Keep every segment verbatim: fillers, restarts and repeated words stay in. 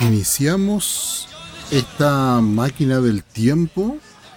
Iniciamos esta máquina del tiempo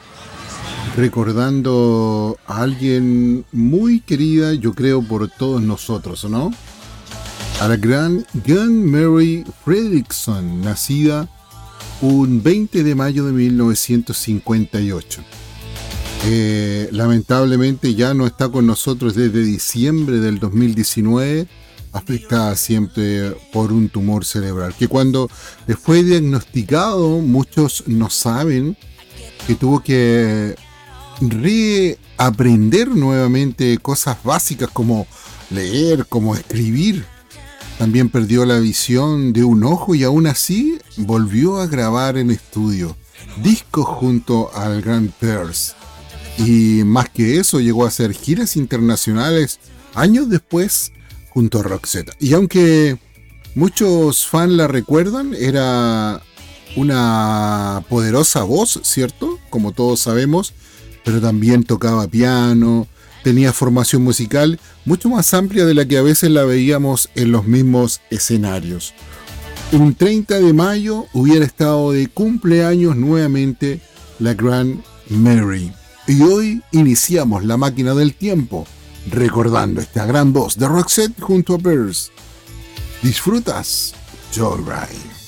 recordando a alguien muy querida, yo creo, por todos nosotros, ¿no? A la gran Gunn Mary Fredrickson, nacida un veinte de mayo de mil novecientos cincuenta y ocho. Eh, lamentablemente ya no está con nosotros desde diciembre del dos mil diecinueve, afectada siempre por un tumor cerebral, que cuando le fue diagnosticado, muchos no saben que tuvo que reaprender nuevamente cosas básicas como leer, como escribir. También perdió la visión de un ojo y aún así volvió a grabar en estudio discos junto al Grand Pearce. Y más que eso, llegó a hacer giras internacionales años después junto a Roxette. Y aunque muchos fans la recuerdan, era una poderosa voz, ¿cierto? Como todos sabemos, pero también tocaba piano, tenía formación musical mucho más amplia de la que a veces la veíamos en los mismos escenarios. Un treinta de mayo hubiera estado de cumpleaños nuevamente la Grand Mary. Y hoy iniciamos la máquina del tiempo recordando esta gran voz de Roxette junto a Pearce. ¿Disfrutas? Joyride.